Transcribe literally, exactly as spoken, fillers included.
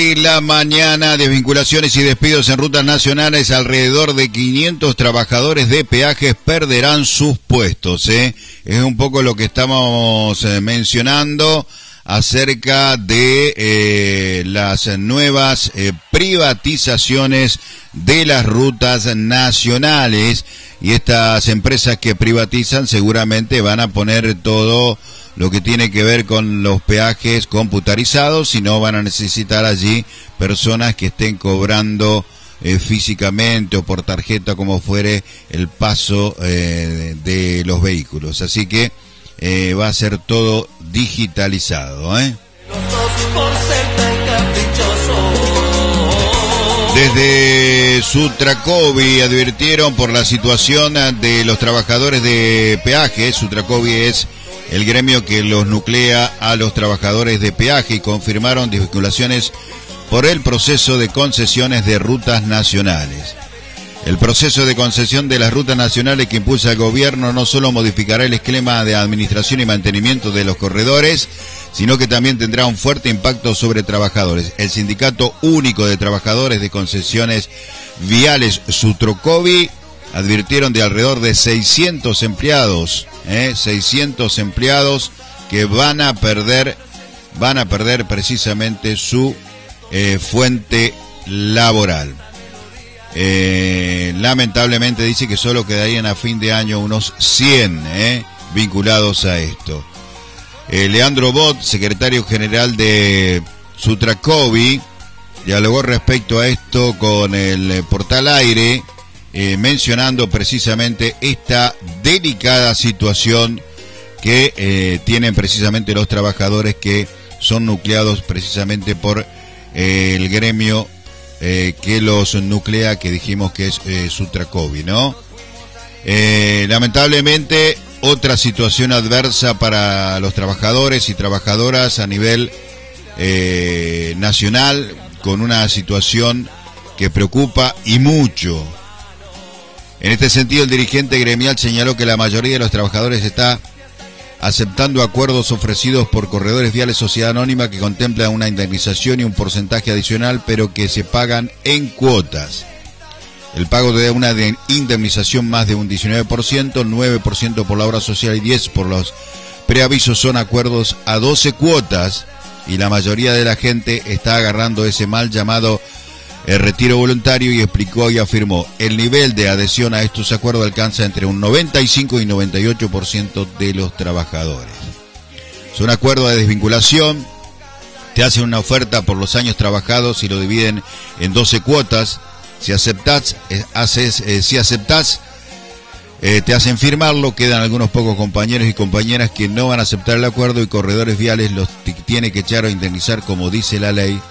La mañana, desvinculaciones y despidos en rutas nacionales. Alrededor de quinientos trabajadores de peajes perderán sus puestos, ¿eh? Es un poco lo que estamos eh, mencionando acerca de eh, las nuevas eh, privatizaciones de las rutas nacionales, y estas empresas que privatizan seguramente van a poner todo lo que tiene que ver con los peajes computarizados, y no van a necesitar allí personas que estén cobrando eh, físicamente o por tarjeta, como fuere el paso eh, de, de los vehículos. Así que eh, va a ser todo digitalizado, ¿eh? Desde Sutracovi advirtieron por la situación de los trabajadores de peaje. Sutracovi es el gremio que los nuclea a los trabajadores de peaje, y confirmaron desvinculaciones por el proceso de concesiones de rutas nacionales. El proceso de concesión de las rutas nacionales que impulsa el gobierno no solo modificará el esquema de administración y mantenimiento de los corredores, sino que también tendrá un fuerte impacto sobre trabajadores. El Sindicato Único de Trabajadores de Concesiones Viales, Sutracovi, advirtieron de alrededor de seiscientos empleados, eh, seiscientos empleados que van a perder, van a perder precisamente su eh, fuente laboral. Eh, lamentablemente dice que solo quedarían a fin de año unos cien eh, vinculados a esto. Eh, Leandro Bot, secretario general de Sutracovi, dialogó respecto a esto con el eh, Portal Aire, eh, mencionando precisamente esta delicada situación que eh, tienen precisamente los trabajadores que son nucleados precisamente por eh, el gremio Eh, que los nuclea, que dijimos que es eh, Sutracovi, ¿no? Eh, lamentablemente, otra situación adversa para los trabajadores y trabajadoras a nivel eh, nacional, con una situación que preocupa y mucho. En este sentido, el dirigente gremial señaló que la mayoría de los trabajadores está aceptando acuerdos ofrecidos por Corredores Viales Sociedad Anónima, que contemplan una indemnización y un porcentaje adicional, pero que se pagan en cuotas. El pago de una de indemnización más de un diecinueve por ciento, nueve por ciento por la obra social y diez por ciento por los preavisos son acuerdos a doce cuotas, y la mayoría de la gente está agarrando ese mal llamado el retiro voluntario, y explicó y afirmó: el nivel de adhesión a estos acuerdos alcanza entre un noventa y cinco y noventa y ocho por ciento de los trabajadores. Son acuerdos de desvinculación, te hacen una oferta por los años trabajados y lo dividen en doce cuotas. Si aceptás, eh, haces, eh, si aceptás eh, te hacen firmarlo. Quedan algunos pocos compañeros y compañeras que no van a aceptar el acuerdo, y Corredores Viales los t- tiene que echar o indemnizar, como dice la ley,